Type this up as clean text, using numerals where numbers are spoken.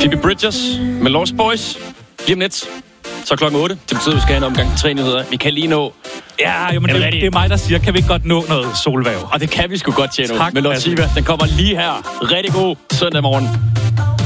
Phoebe Bridgers med Lost Boys. Lige om lidt. Så klokken 8. Det betyder, at vi skal have en omgang 3 nyheder. Vi kan lige nå... Ja, jo, men det er mig, der siger, kan vi ikke godt nå noget solvæv? Og det kan vi sgu godt tjene. Tak, med Lord Siva, den kommer lige her. Rigtig god søndag morgen.